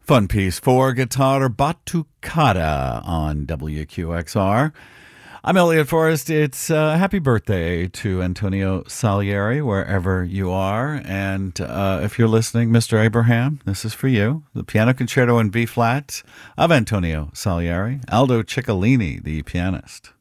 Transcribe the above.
Fun piece for guitar Batucada on WQXR. I'm Elliot Forrest. It's happy birthday to Antonio Salieri, wherever you are. And if you're listening, Mr. Abraham, this is for you. The Piano Concerto in B-flat of Antonio Salieri, Aldo Ciccolini, the pianist.